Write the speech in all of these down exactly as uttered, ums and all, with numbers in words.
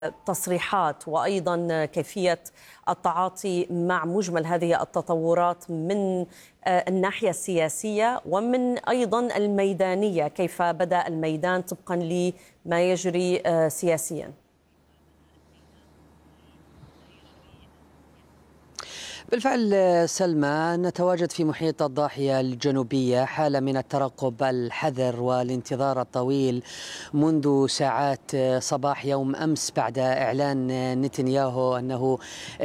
تصريحات وأيضا كيفية التعاطي مع مجمل هذه التطورات من الناحية السياسية ومن أيضا الميدانية، كيف بدأ الميدان طبقا لما يجري سياسيا؟ بالفعل سلمى، نتواجد في محيط الضاحية الجنوبية حالة من الترقب الحذر والانتظار الطويل منذ ساعات صباح يوم أمس بعد إعلان نتنياهو أنه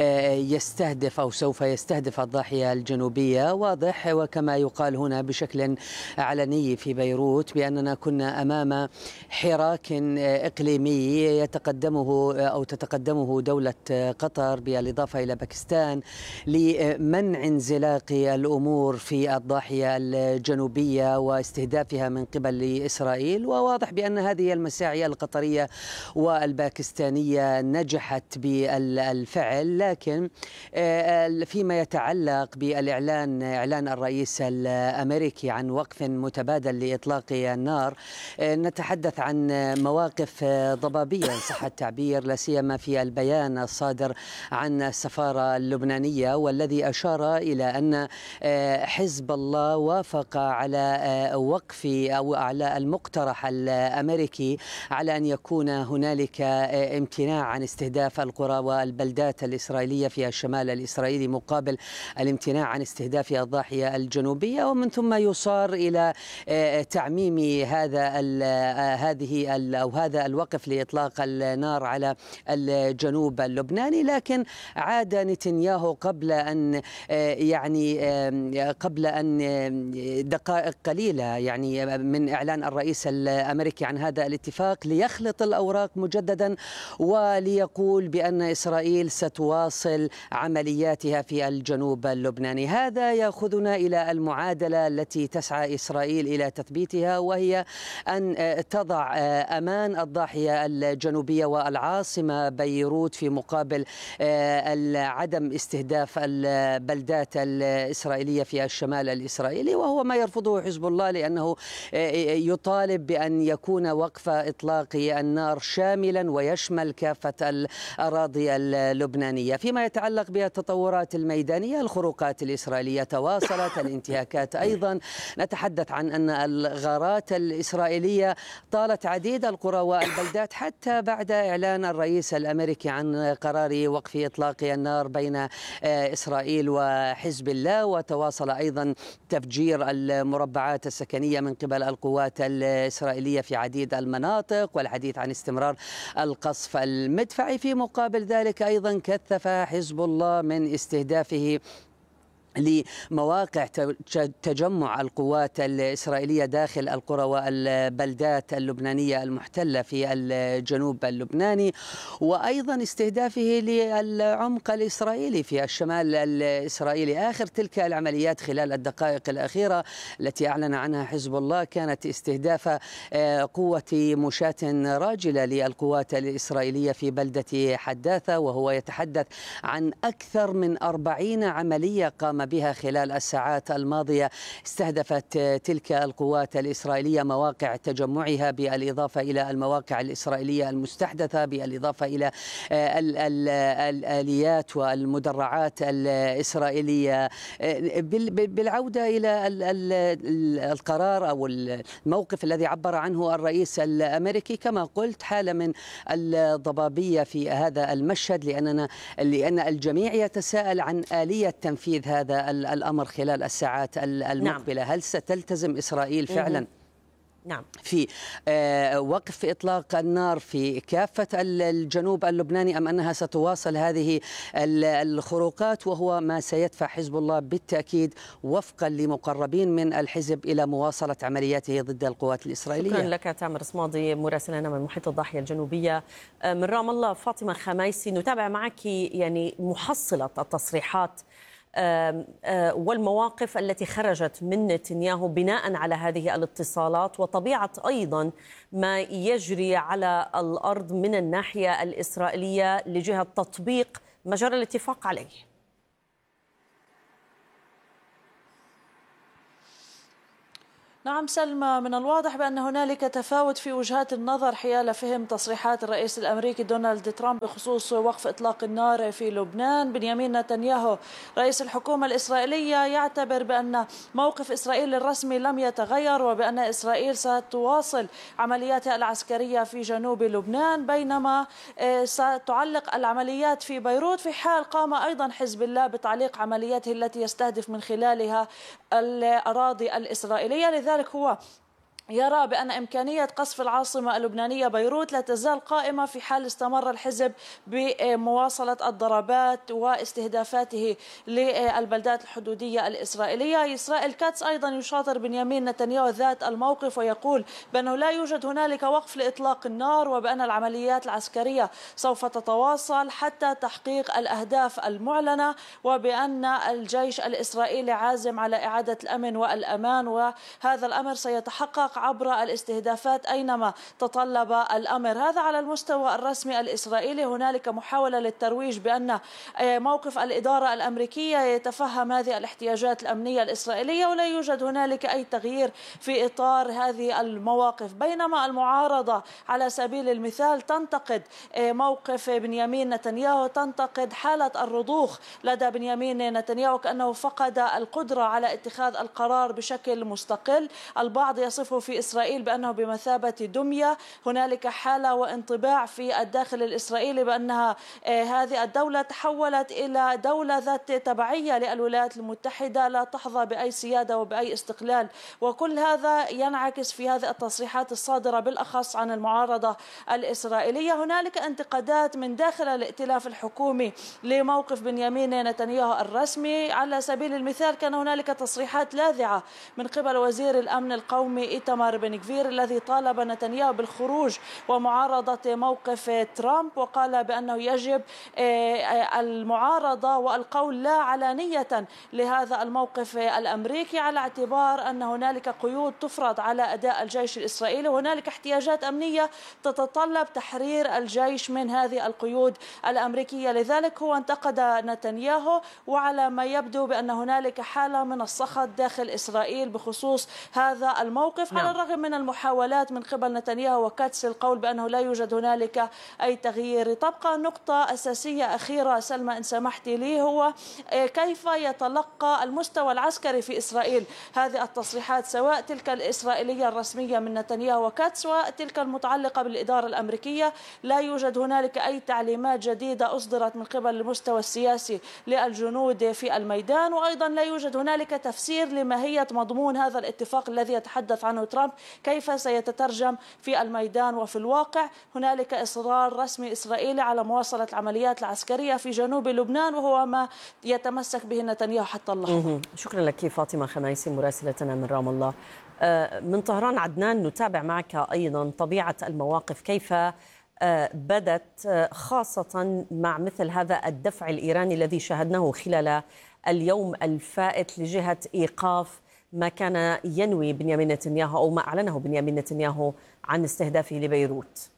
يستهدف أو سوف يستهدف الضاحية الجنوبية. واضح وكما يقال هنا بشكل علني في بيروت بأننا كنا أمام حراك إقليمي يتقدمه أو تتقدمه دولة قطر بالإضافة إلى باكستان لمنع انزلاق الأمور في الضاحية الجنوبية واستهدافها من قبل إسرائيل. وواضح بأن هذه المساعي القطرية والباكستانية نجحت بالفعل، لكن فيما يتعلق بالإعلان إعلان الرئيس الأمريكي عن وقف متبادل لإطلاق النار، نتحدث عن مواقف ضبابية إن صح التعبير، لا سيما في البيان الصادر عن السفارة اللبنانية، والذي أشار إلى أن حزب الله وافق على وقف أو على المقترح الأمريكي على أن يكون هنالك امتناع عن استهداف القرى والبلدات الإسرائيلية في الشمال الإسرائيلي مقابل الامتناع عن استهداف الضاحية الجنوبية، ومن ثم يصار إلى تعميم هذا هذه أو هذا الوقف لإطلاق النار على الجنوب اللبناني. لكن عاد نتنياهو قبل أن يعني قبل أن دقائق قليلة يعني من إعلان الرئيس الأمريكي عن هذا الاتفاق ليخلط الأوراق مجددا وليقول بأن إسرائيل ستواصل عملياتها في الجنوب اللبناني. هذا يأخذنا إلى المعادلة التي تسعى إسرائيل إلى تثبيتها، وهي أن تضع أمان الضاحية الجنوبية والعاصمة بيروت في مقابل عدم استهداف البلدات الإسرائيلية في الشمال الإسرائيلي، وهو ما يرفضه حزب الله لأنه يطالب بأن يكون وقف إطلاق النار شاملا ويشمل كافة الأراضي اللبنانية. فيما يتعلق بالتطورات الميدانية، الخروقات الإسرائيلية تواصلت، الانتهاكات أيضا، نتحدث عن أن الغارات الإسرائيلية طالت عديد القرى والبلدات حتى بعد إعلان الرئيس الأمريكي عن قرار وقف إطلاق النار بين إسرائيل وحزب الله. وتواصل أيضا تفجير المربعات السكنية من قبل القوات الإسرائيلية في عديد المناطق، والحديث عن استمرار القصف المدفعي. في مقابل ذلك أيضا كثف حزب الله من استهدافه لمواقع تجمع القوات الإسرائيلية داخل القرى والبلدات اللبنانية المحتلة في الجنوب اللبناني، وأيضا استهدافه للعمق الإسرائيلي في الشمال الإسرائيلي. آخر تلك العمليات خلال الدقائق الأخيرة التي أعلن عنها حزب الله كانت استهداف قوة مشاة راجلة للقوات الإسرائيلية في بلدة حداثة، وهو يتحدث عن أكثر من أربعين عملية قام بها خلال الساعات الماضية استهدفت تلك القوات الإسرائيلية مواقع تجمعها، بالإضافة إلى المواقع الإسرائيلية المستحدثة، بالإضافة إلى الآليات والمدرعات الإسرائيلية. بالعودة إلى القرار أو الموقف الذي عبر عنه الرئيس الأمريكي، كما قلت حالة من الضبابية في هذا المشهد، لأننا لأن الجميع يتساءل عن آلية تنفيذ هذا الأمر خلال الساعات المقبلة. نعم. هل ستلتزم إسرائيل فعلا نعم. في وقف إطلاق النار في كافة الجنوب اللبناني، أم أنها ستواصل هذه الخروقات، وهو ما سيدفع حزب الله بالتأكيد وفقا لمقربين من الحزب إلى مواصلة عملياته ضد القوات الإسرائيلية؟ شكرا لك تامر صمادي مراسلنا من محيط الضاحية الجنوبية. من رام الله، فاطمة خميسي، نتابع معك يعني محصلة التصريحات والمواقف التي خرجت من نتنياهو بناء على هذه الاتصالات، وطبيعة أيضا ما يجري على الأرض من الناحية الإسرائيلية لجهة تطبيق ما جرى الاتفاق عليه. نعم سلمى، من الواضح بأن هنالك تفاوت في وجهات النظر حيال فهم تصريحات الرئيس الأمريكي دونالد ترامب بخصوص وقف إطلاق النار في لبنان. بنيامين نتنياهو رئيس الحكومة الإسرائيلية يعتبر بأن موقف إسرائيل الرسمي لم يتغير، وبأن إسرائيل ستواصل عملياتها العسكرية في جنوب لبنان، بينما ستعلق العمليات في بيروت في حال قام أيضا حزب الله بتعليق عملياته التي يستهدف من خلالها الأراضي الإسرائيلية. لذلك هو يرى بأن إمكانية قصف العاصمة اللبنانية بيروت لا تزال قائمة في حال استمر الحزب بمواصلة الضربات واستهدافاته للبلدات الحدودية الإسرائيلية. إسرائيل كاتس أيضا يشاطر بنيامين نتنياهو ذات الموقف ويقول بأنه لا يوجد هنالك وقف لإطلاق النار، وبأن العمليات العسكرية سوف تتواصل حتى تحقيق الأهداف المعلنة، وبأن الجيش الإسرائيلي عازم على إعادة الأمن والأمان، وهذا الأمر سيتحقق عبر الاستهدافات أينما تطلب الأمر. هذا على المستوى الرسمي الإسرائيلي. هنالك محاولة للترويج بأن موقف الإدارة الأمريكية يتفهم هذه الاحتياجات الأمنية الإسرائيلية، ولا يوجد هنالك أي تغيير في إطار هذه المواقف، بينما المعارضة على سبيل المثال تنتقد موقف بنيامين نتنياهو، تنتقد حالة الرضوخ لدى بنيامين نتنياهو كأنه فقد القدرة على اتخاذ القرار بشكل مستقل. البعض يصفه في إسرائيل بأنه بمثابة دمية. هنالك حالة وانطباع في الداخل الإسرائيلي بأنها هذه الدولة تحولت إلى دولة ذات تبعية للولايات المتحدة، لا تحظى بأي سيادة وبأي استقلال، وكل هذا ينعكس في هذه التصريحات الصادرة بالأخص عن المعارضة الإسرائيلية. هنالك انتقادات من داخل الائتلاف الحكومي لموقف بنيامين نتنياهو الرسمي. على سبيل المثال كان هنالك تصريحات لاذعة من قبل وزير الأمن القومي إيتمار بن غفير الذي طالب نتنياهو بالخروج ومعارضة موقف ترامب، وقال بأنه يجب المعارضة والقول لا علانية لهذا الموقف الأمريكي، على اعتبار أن هنالك قيود تفرض على أداء الجيش الإسرائيلي، وهنالك احتياجات أمنية تتطلب تحرير الجيش من هذه القيود الأمريكية. لذلك هو انتقد نتنياهو، وعلى ما يبدو بأن هنالك حالة من السخط داخل إسرائيل بخصوص هذا الموقف. نعم. على الرغم من المحاولات من قبل نتنياهو وكاتس القول بأنه لا يوجد هنالك أي تغيير. تبقى نقطة أساسية أخيرة سلمى إن سمحت لي، هو كيف يتلقى المستوى العسكري في إسرائيل هذه التصريحات، سواء تلك الإسرائيلية الرسمية من نتنياهو وكاتس وتلك المتعلقة بالإدارة الأمريكية. لا يوجد هنالك أي تعليمات جديدة أصدرت من قبل المستوى السياسي للجنود في الميدان، وأيضا لا يوجد هنالك تفسير لماهية مضمون هذا الاتفاق الذي يتحدث عنه ترامب، كيف سيتترجم في الميدان وفي الواقع. هنالك إصرار رسمي إسرائيلي على مواصلة العمليات العسكرية في جنوب لبنان، وهو ما يتمسك به نتنياهو حتى اللحظة. شكرا لك فاطمة خنايسي مراسلتنا من رام الله. من طهران عدنان نتابع معك أيضا طبيعة المواقف، كيف بدت خاصة مع مثل هذا الدفع الإيراني الذي شاهدناه خلال اليوم الفائت لجهة إيقاف ما كان ينوي بنيامين نتنياهو أو ما أعلنه بنيامين نتنياهو عن استهدافه لبيروت.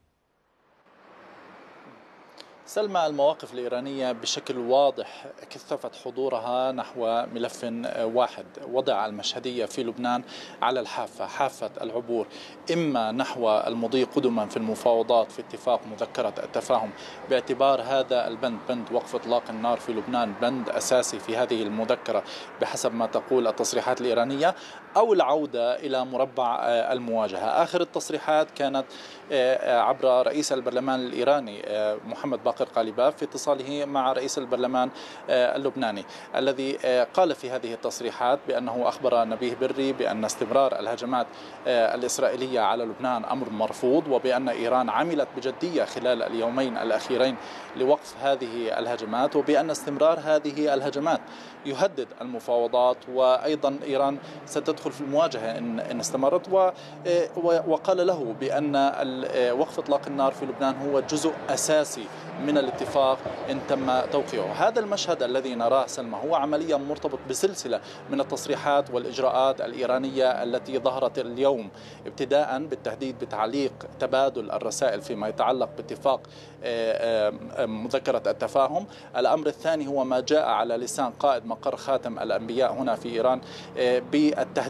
سلمى، المواقف الإيرانية بشكل واضح كثفت حضورها نحو ملف واحد، وضع المشهدية في لبنان على الحافة، حافة العبور إما نحو المضي قدما في المفاوضات في اتفاق مذكرة التفاهم، باعتبار هذا البند بند وقف إطلاق النار في لبنان بند أساسي في هذه المذكرة بحسب ما تقول التصريحات الإيرانية، أو العودة إلى مربع المواجهة. آخر التصريحات كانت عبر رئيس البرلمان الإيراني محمد باقر قالباف في اتصاله مع رئيس البرلمان اللبناني، الذي قال في هذه التصريحات بأنه أخبر نبيه بري بأن استمرار الهجمات الإسرائيلية على لبنان أمر مرفوض، وبأن إيران عملت بجدية خلال اليومين الأخيرين لوقف هذه الهجمات، وبأن استمرار هذه الهجمات يهدد المفاوضات، وأيضا إيران ستدخل في المواجهة إن استمرت. وقال له بأن وقف إطلاق النار في لبنان هو جزء أساسي من الاتفاق إن تم توقيعه. هذا المشهد الذي نراه سلمى هو عمليا مرتبط بسلسلة من التصريحات والإجراءات الإيرانية التي ظهرت اليوم، ابتداء بالتهديد بتعليق تبادل الرسائل فيما يتعلق باتفاق مذكرة التفاهم. الأمر الثاني هو ما جاء على لسان قائد مقر خاتم الأنبياء هنا في إيران بالتهديد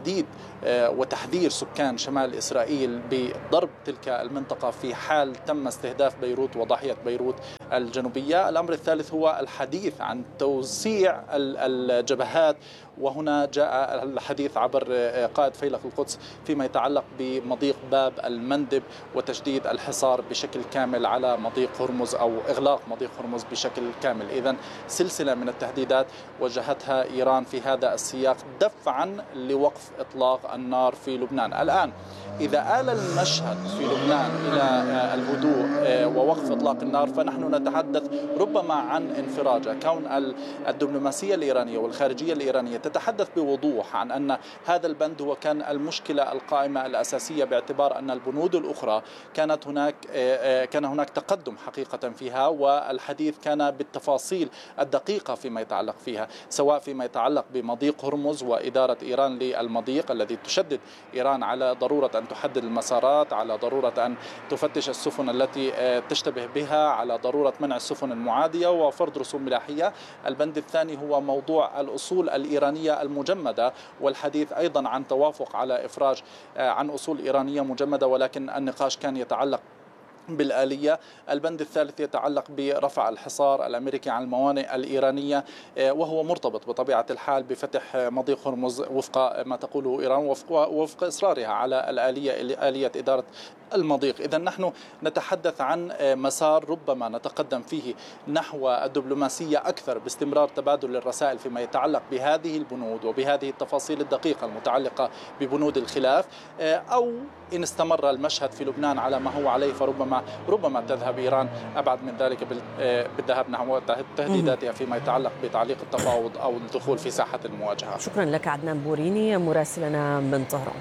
تهديد وتحذير سكان شمال إسرائيل بضرب تلك المنطقة في حال تم استهداف بيروت وضاحية بيروت الجنوبية. الأمر الثالث هو الحديث عن توسيع الجبهات، وهنا جاء الحديث عبر قائد فيلق القدس فيما يتعلق بمضيق باب المندب وتشديد الحصار بشكل كامل على مضيق هرمز أو إغلاق مضيق هرمز بشكل كامل. إذن سلسلة من التهديدات وجهتها إيران في هذا السياق دفعا لوقف إطلاق النار في لبنان. الآن إذا آل المشهد في لبنان إلى الهدوء ووقف إطلاق النار فنحن نتحدث ربما عن انفراجة. كون الدبلوماسية الإيرانية والخارجية الإيرانية تتحدث بوضوح عن أن هذا البند هو كان المشكلة القائمة الأساسية، باعتبار أن البنود الأخرى كانت هناك كان هناك تقدم حقيقة فيها، والحديث كان بالتفاصيل الدقيقة فيما يتعلق فيها، سواء فيما يتعلق بمضيق هرمز وإدارة إيران للمضيق الذي تشدد إيران على ضرورة أن تحدد المسارات، على ضرورة أن تفتش السفن التي تشتبه بها، على ضرورة منع السفن المعادية وفرض رسوم ملاحية. البند الثاني هو موضوع الأصول الإيرانية المجمدة، والحديث أيضا عن توافق على إفراج عن أصول إيرانية مجمدة، ولكن النقاش كان يتعلق بالآلية. البند الثالث يتعلق برفع الحصار الأمريكي عن الموانئ الإيرانية، وهو مرتبط بطبيعة الحال بفتح مضيق هرمز وفق ما تقوله إيران وفق, وفق إصرارها على الآلية آلية إدارة المضيق. إذن نحن نتحدث عن مسار ربما نتقدم فيه نحو الدبلوماسية أكثر، باستمرار تبادل الرسائل فيما يتعلق بهذه البنود وبهذه التفاصيل الدقيقة المتعلقة ببنود الخلاف، أو إن استمر المشهد في لبنان على ما هو عليه فربما ربما تذهب إيران أبعد من ذلك بالذهاب نحو تهديداتها فيما يتعلق بتعليق التفاوض أو الدخول في ساحة المواجهة. شكرا لك عدنان بوريني مراسلنا من طهران.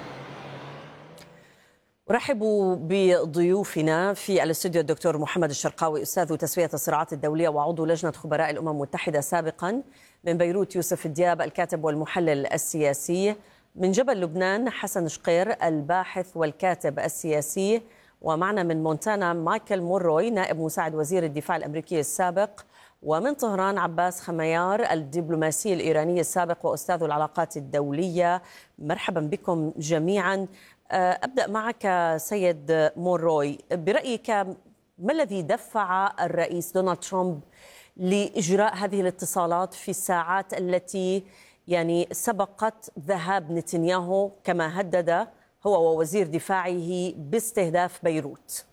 أرحب بضيوفنا في الاستوديو الدكتور محمد الشرقاوي، أستاذ تسوية الصراعات الدولية وعضو لجنة خبراء الأمم المتحدة سابقا. من بيروت يوسف الدياب الكاتب والمحلل السياسي. من جبل لبنان حسن شقير الباحث والكاتب السياسي. ومعنا من مونتانا مايكل موروي نائب مساعد وزير الدفاع الأمريكي السابق. ومن طهران عباس خميار الدبلوماسي الإيراني السابق وأستاذ العلاقات الدولية. مرحبا بكم جميعا. أبدأ معك سيد موروي، برأيك ما الذي دفع الرئيس دونالد ترامب لإجراء هذه الاتصالات في الساعات التي يعني سبقت ذهاب نتنياهو كما هدد هو ووزير دفاعه باستهداف بيروت؟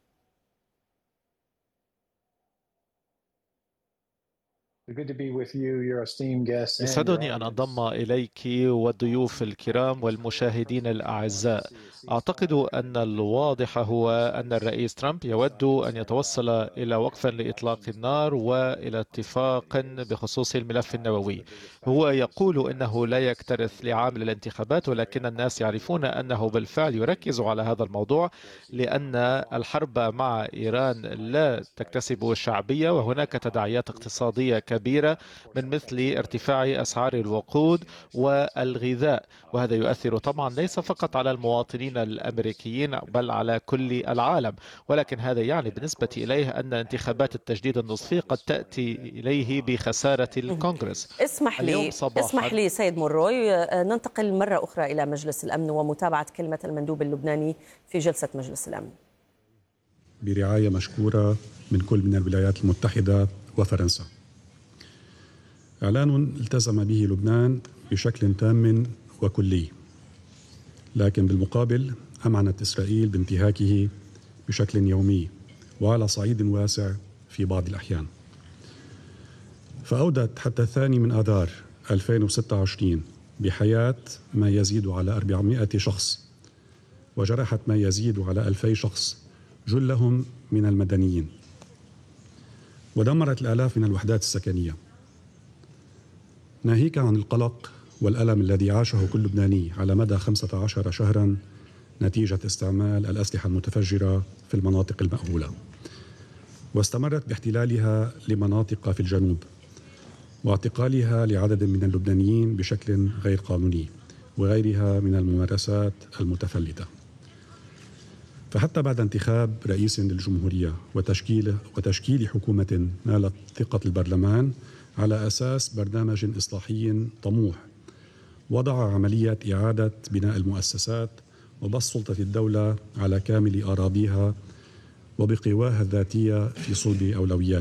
يسعدني أن أنضم إليك والضيوف الكرام والمشاهدين الأعزاء. أعتقد أن الواضح هو أن الرئيس ترامب يود أن يتوصل إلى وقف لإطلاق النار وإلى اتفاق بخصوص الملف النووي. هو يقول أنه لا يكترث لعامل الانتخابات، ولكن الناس يعرفون أنه بالفعل يركز على هذا الموضوع، لأن الحرب مع إيران لا تكتسب شعبية، وهناك تداعيات اقتصادية كبيرة من مثل ارتفاع أسعار الوقود والغذاء، وهذا يؤثر طبعا ليس فقط على المواطنين الأمريكيين بل على كل العالم. ولكن هذا يعني بالنسبة إليه أن انتخابات التجديد النصفي قد تأتي إليه بخسارة الكونغرس. اسمح لي اسمح لي سيد موروي، ننتقل مرة أخرى إلى مجلس الأمن ومتابعة كلمة المندوب اللبناني في جلسة مجلس الأمن. برعاية مشكورة من كل من الولايات المتحدة وفرنسا. إعلان التزم به لبنان بشكل تام وكلي، لكن بالمقابل أمعنت إسرائيل بانتهاكه بشكل يومي وعلى صعيد واسع في بعض الأحيان. فأودت حتى الثاني من آذار ألفين وستة وعشرين بحياة ما يزيد على أربعمائة شخص، وجرحت ما يزيد على ألفي شخص جلهم من المدنيين، ودمرت الآلاف من الوحدات السكنية، ناهيك عن القلق والألم الذي عاشه كل لبناني على مدى خمسة عشر شهرا نتيجة استعمال الأسلحة المتفجرة في المناطق المأهولة، واستمرت باحتلالها لمناطق في الجنوب واعتقالها لعدد من اللبنانيين بشكل غير قانوني وغيرها من الممارسات المتفلتة. فحتى بعد انتخاب رئيس للجمهورية وتشكيل وتشكيل حكومة نالت ثقة البرلمان على أساس برنامج إصلاحي طموح وضع عملية إعادة بناء المؤسسات وبسط سلطة الدولة على كامل أراضيها وبقواها الذاتية في صلب أولوياتها.